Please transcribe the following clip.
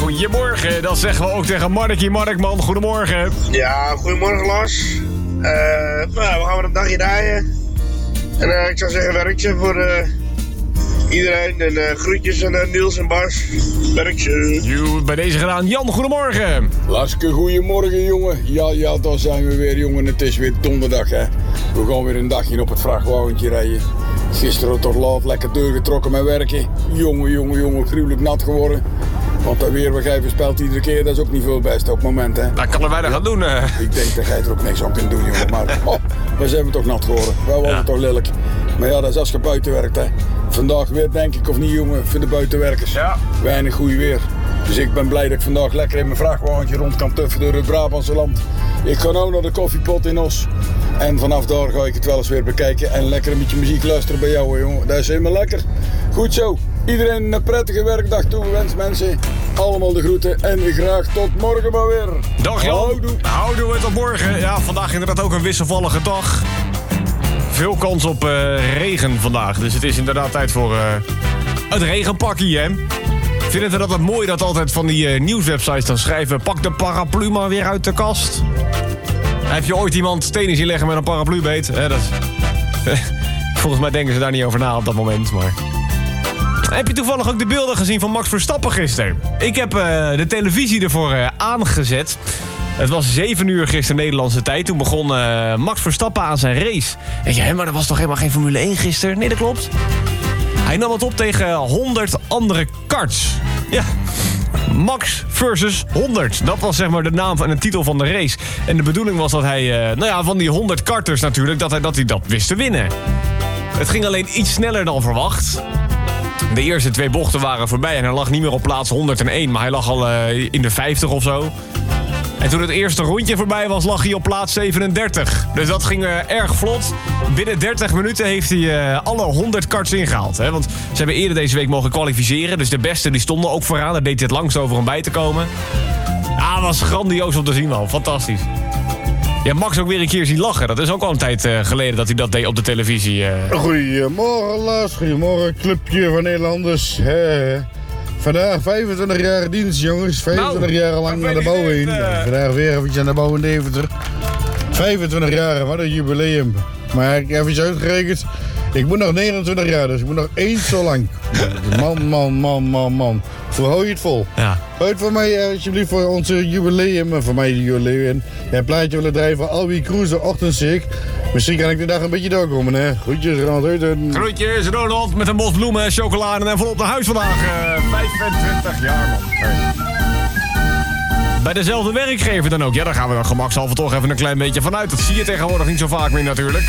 Goedemorgen, dat zeggen we ook tegen Markie Markman. Goedemorgen. Ja, goedemorgen Lars. We gaan weer een dagje draaien. En ik zou zeggen werkje voor iedereen. En groetjes aan Niels en Bas. Werkje. Bij deze gedaan. Jan, goedemorgen. Laske, goedemorgen jongen. Ja, daar zijn we weer jongen. Het is weer donderdag hè. We gaan weer een dagje op het vrachtwagentje rijden. Gisteren tot laat lekker doorgetrokken met werken. Jongen, gruwelijk nat geworden. Want dat weer wat jij voorspelt iedere keer, dat is ook niet veel best op het moment hè. Dat kan er weinig aan doen. Ik denk dat jij er ook niks aan kunt doen jongen. Maar we zijn toch nat geworden. Wij waren toch lelijk. Maar ja, dat is als je buiten werkt hè. Vandaag weer denk ik of niet jongen, voor de buitenwerkers. Ja. Weinig goed weer. Dus ik ben blij dat ik vandaag lekker in mijn vrachtwagentje rond kan tuffen door het Brabantse land. Ik ga nou naar de koffiepot in Os. En vanaf daar ga ik het wel eens weer bekijken. En lekker een beetje muziek luisteren bij jou jongen. Dat is helemaal lekker. Goed zo. Iedereen een prettige werkdag toegewenst mensen. Allemaal de groeten en graag tot morgen maar weer. Dag Jan. Houden we tot morgen. Ja, vandaag inderdaad ook een wisselvallige dag. Veel kans op regen vandaag. Dus het is inderdaad tijd voor het regenpakkie, hè. Vinden we dat het mooi dat altijd van die nieuwswebsites dan schrijven... pak de paraplu maar weer uit de kast. Heb je ooit iemand stenen zien leggen met een paraplubeet? Volgens mij denken ze daar niet over na op dat moment, maar... Heb je toevallig ook de beelden gezien van Max Verstappen gisteren? Ik heb de televisie ervoor aangezet. Het was 7 uur gisteren Nederlandse tijd. Toen begon Max Verstappen aan zijn race. En je, maar er was toch helemaal geen Formule 1 gisteren? Nee, dat klopt. Hij nam het op tegen 100 andere karts. Ja, Max versus 100. Dat was zeg maar de naam en de titel van de race. En de bedoeling was dat hij, van die 100 karters natuurlijk... dat hij dat wist te winnen. Het ging alleen iets sneller dan verwacht. De eerste 2 bochten waren voorbij en hij lag niet meer op plaats 101... maar hij lag al in de 50 of zo. En toen het eerste rondje voorbij was, lag hij op plaats 37. Dus dat ging erg vlot. Binnen 30 minuten heeft hij alle 100 karts ingehaald. Hè? Want ze hebben eerder deze week mogen kwalificeren. Dus de beste die stonden ook vooraan. Daar deed hij het langst over om bij te komen. Ja, was grandioos om te zien, man. Fantastisch. Ja, Max ook weer een keer zien lachen. Dat is ook al een tijd geleden dat hij dat deed op de televisie. Goedemorgen, Lars. Goedemorgen, clubje van Nederlanders. Vandaag 25 jaar dienst, jongens. 25 jaar lang naar de bouw heen. Vandaag weer eventjes aan de bouw in Deventer. 25 jaar, wat een jubileum. Maar ik heb even uitgerekend. Ik moet nog 29 jaar, dus ik moet nog eens zo lang. Man. Hoe hou je het vol? Ja. Hou het voor mij alsjeblieft voor onze jubileum. Voor mij de jubileum. Een plaatje willen draaien van Alwie Cruise Ochtendsik. Misschien kan ik de dag een beetje doorkomen, hè. Groetjes, Ronald. Groetjes, Ronald, met een bos bloemen, chocolade en volop naar huis vandaag. 25 jaar, man. Bij dezelfde werkgever dan ook. Ja, daar gaan we dan gemakshalve toch even een klein beetje vanuit. Dat zie je tegenwoordig niet zo vaak meer natuurlijk.